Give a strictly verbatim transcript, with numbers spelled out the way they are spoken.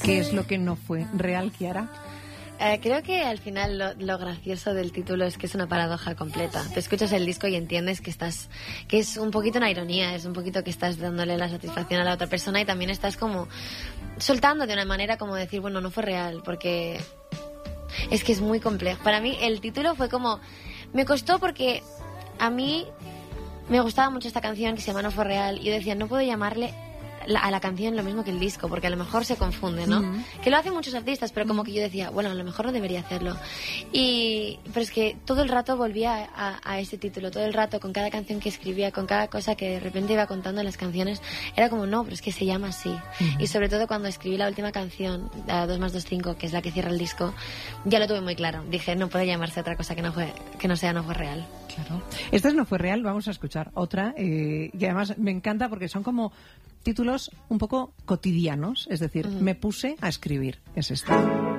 ¿Qué es lo que no fue real, Kiara? Eh, creo que al final lo, lo gracioso del título es que es una paradoja completa. Te escuchas el disco y entiendes que estás, que es un poquito una ironía, es un poquito que estás dándole la satisfacción a la otra persona y también estás como soltando de una manera como decir, bueno, no fue real, porque es que es muy complejo. Para mí el título fue como, me costó porque a mí me gustaba mucho esta canción que se llama No fue real y yo decía, no puedo llamarle La, a la canción lo mismo que el disco, porque a lo mejor se confunde, ¿no? Uh-huh. Que lo hacen muchos artistas, pero como que yo decía, bueno, a lo mejor no debería hacerlo. Y pero es que todo el rato volvía a, a ese título, todo el rato con cada canción que escribía, con cada cosa que de repente iba contando en las canciones, era como, no, pero es que se llama así. Uh-huh. Y sobre todo cuando escribí la última canción, dos más dos cinco, que es la que cierra el disco, ya lo tuve muy claro. Dije, no puede llamarse otra cosa que no fue, que no sea No fue real. Claro. Esta es No fue real, vamos a escuchar otra, eh, y además me encanta porque son como títulos un poco cotidianos, es decir, uh-huh. me puse a escribir, es esta.